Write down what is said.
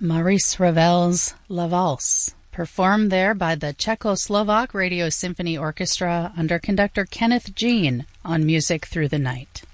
Maurice Ravel's La Valse, performed there by the Czechoslovak Radio Symphony Orchestra under conductor Kenneth Jean on Music Through the Night.